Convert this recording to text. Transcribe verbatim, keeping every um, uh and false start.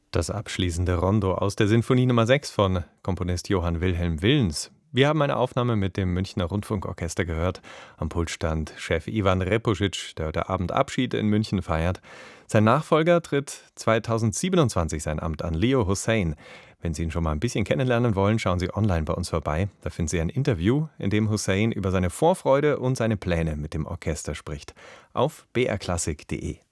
Das abschließende Rondo aus der Sinfonie Nummer sechs von Komponist Johann Wilhelm Willens. Wir haben eine Aufnahme mit dem Münchner Rundfunkorchester gehört. Am Pult stand Chef Ivan Repusic, der heute Abend Abschied in München feiert. Sein Nachfolger tritt zweitausendsiebenundzwanzig sein Amt an, Leo Hussein. Wenn Sie ihn schon mal ein bisschen kennenlernen wollen, schauen Sie online bei uns vorbei. Da finden Sie ein Interview, in dem Hussein über seine Vorfreude und seine Pläne mit dem Orchester spricht. Auf b r klassik punkt de.